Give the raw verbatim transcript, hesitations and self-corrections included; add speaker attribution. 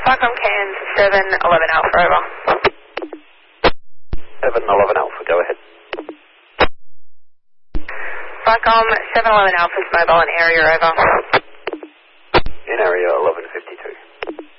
Speaker 1: Vicom Cairns seven eleven Alpha, over.
Speaker 2: seven eleven Alpha, go ahead.
Speaker 1: Vicom seven eleven Alpha's mobile in area, over.
Speaker 2: In area eleven